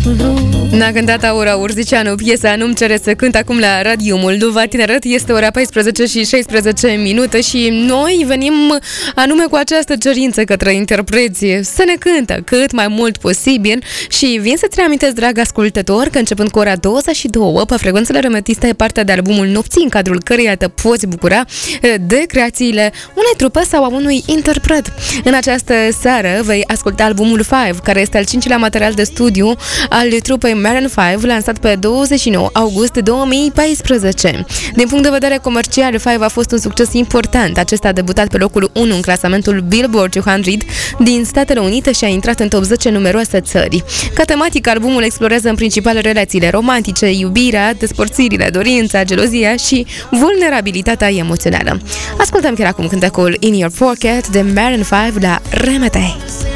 N-a cântat Aura Urzicianu, piesa Nu-mi cere să cânt acum la Radio Moldova Tineret. Este ora 14 și 16 minute și noi venim anume cu această cerință către interpreți să ne cântă cât mai mult posibil și vin să-ți reamintesc, drag ascultător, că începând cu ora 22 pe frecvențele Remetista e partea de albumul Nopții, în cadrul căreia te poți bucura de creațiile unei trupe sau a unui interpret. În această seară vei asculta albumul Five, care este al 5-lea material de studiu al trupei Maroon 5, lansat pe 29 august 2014. Din punct de vedere comercial, Five a fost un succes important. Acesta a debutat pe locul 1 în clasamentul Billboard 200 din Statele Unite și a intrat în top 10 în numeroase țări. Ca tematică, albumul explorează în principal relațiile romantice, iubirea, despărțirile, dorința, gelozia și vulnerabilitatea emoțională. Ascultăm chiar acum cântecul In Your Pocket de Maroon 5 la RMT.